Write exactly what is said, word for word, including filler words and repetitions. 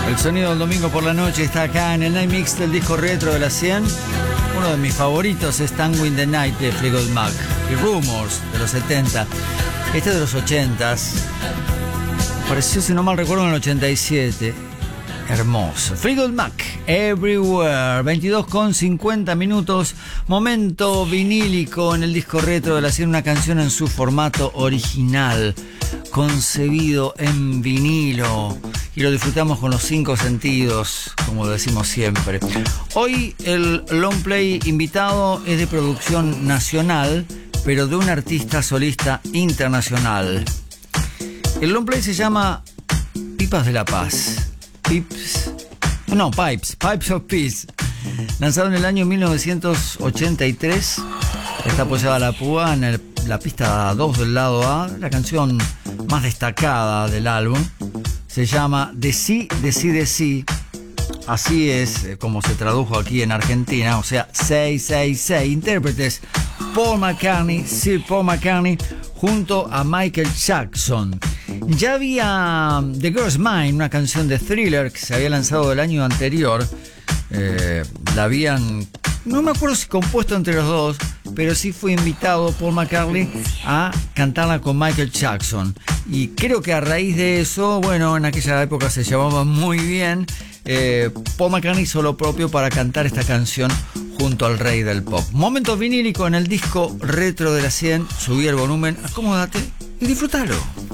El sonido del domingo por la noche está acá en el Night Mix del disco retro de la cien. Uno de mis favoritos es Tango in the Night de Fleetwood Mac y Rumors de los setenta. Este de los ochentas. Apareció, si no mal recuerdo, en el ochenta y siete. Hermoso. Fleetwood Mac, Everywhere. veintidós con cincuenta minutos. Momento vinílico en el disco retro de la cien. Una canción en su formato original, concebido en vinilo, y lo disfrutamos con los cinco sentidos, como decimos siempre. Hoy el long play invitado es de producción nacional, pero de un artista solista internacional. El long play se llama Pipas de la Paz. Pips, no, Pipes, Pipes of Peace. Lanzado en el año mil novecientos ochenta y tres, está apoyada la púa en el, la pista dos del lado A, la canción más destacada del álbum. Se llama De sí, de sí, de sí. Así es como se tradujo aquí en Argentina, o sea, seis seis seis. Intérpretes: Paul McCartney, Sir Paul McCartney, junto a Michael Jackson. Ya había The Girl's Mind, una canción de Thriller que se había lanzado el año anterior. Eh, la habían, no me acuerdo si compuesto entre los dos, pero sí fue invitado Paul McCartney a cantarla con Michael Jackson. Y creo que a raíz de eso, bueno, en aquella época se llevaban muy bien. Eh, Paul McCartney hizo lo propio para cantar esta canción junto al rey del pop. Momento vinílico en el disco retro de la cien. Subí el volumen, acomódate y disfrútalo.